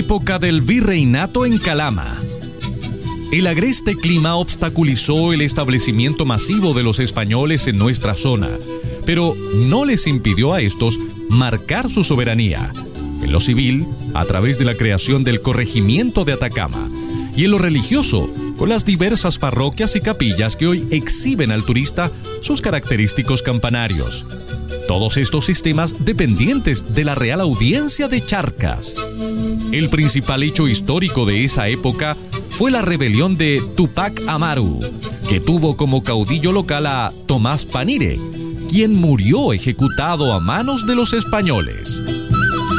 época del virreinato en Calama. El agreste clima obstaculizó el establecimiento masivo de los españoles en nuestra zona, pero no les impidió a estos marcar su soberanía. En lo civil, a través de la creación del corregimiento de Atacama, y en lo religioso, con las diversas parroquias y capillas que hoy exhiben al turista sus característicos campanarios. Todos estos sistemas dependientes de la Real Audiencia de Charcas. El principal hecho histórico de esa época fue la rebelión de Tupac Amaru, que tuvo como caudillo local a Tomás Panire, quien murió ejecutado a manos de los españoles.